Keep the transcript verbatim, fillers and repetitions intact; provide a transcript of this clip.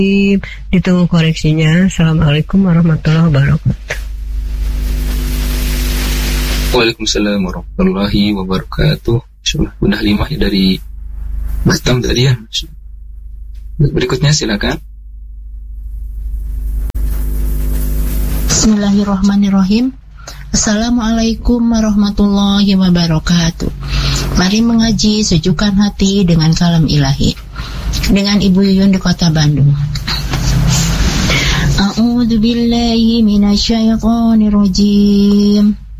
Ditunggu koreksinya. Assalamualaikum warahmatullahi wabarakatuh. Waalaikumsalam warahmatullahi wabarakatuh. Insyaallah udah lima ya dari Batam tadi ya. Berikutnya silakan. Bismillahirrahmanirrahim. Assalamualaikum warahmatullahi wabarakatuh. Mari mengaji sejukkan hati dengan kalam ilahi. Dengan Ibu Yuyun di Kota Bandung. A'udzu billahi minasyaitonir rajim.